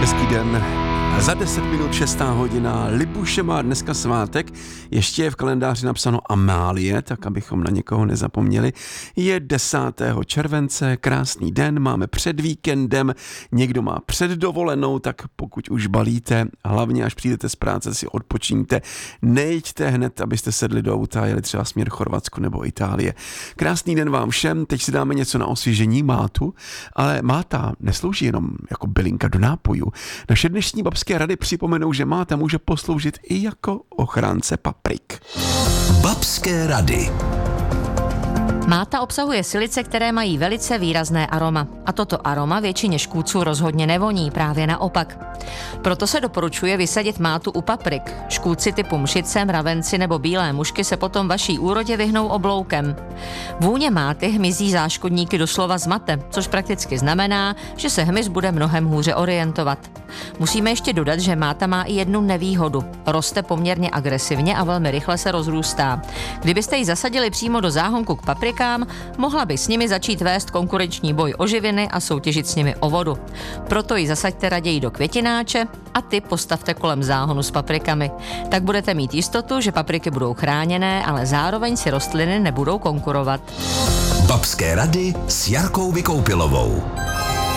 Hezký den. Za 10 minut 6. hodina. Libuše má dneska svátek. Ještě je v kalendáři napsáno Amálie, tak abychom na někoho nezapomněli. Je 10. července, krásný den, máme před víkendem, někdo má před dovolenou, tak pokud už balíte, hlavně až přijdete z práce, si odpočíňte. Nejďte hned, abyste sedli do auta a jeli třeba směr Chorvatsko nebo Itálie. Krásný den vám všem, teď si dáme něco na osvěžení, mátu, ale máta neslouží jenom jako bylinka do nápojů. Naše dnešní babské rady připomenou, že máta může posloužit i jako ochránce paprik. Babské rady. Máta obsahuje silice, které mají velice výrazné aroma. A toto aroma většině škůdců rozhodně nevoní, právě naopak. Proto se doporučuje vysadit mátu u paprik. Škůdci typu mšice, mravenci nebo bílé mušky se potom vaší úrodě vyhnou obloukem. Vůně máty hmyzí záškodníky doslova zmate, což prakticky znamená, že se hmyz bude mnohem hůře orientovat. Musíme ještě dodat, že máta má i jednu nevýhodu. Roste poměrně agresivně a velmi rychle se rozrůstá. Kdybyste ji zasadili přímo do záhonku k paprikám, mohla by s nimi začít vést konkurenční boj o živiny a soutěžit s nimi o vodu. Proto ji zasaďte raději do květináče a ty postavte kolem záhonu s paprikami. Tak budete mít jistotu, že papriky budou chráněné, ale zároveň si rostliny nebudou konkurovat. Babské rady s Jarkou Vykoupilovou.